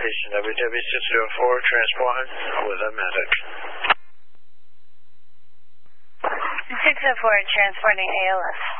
Patient WW604 transporting with a medic. 604 transporting ALS.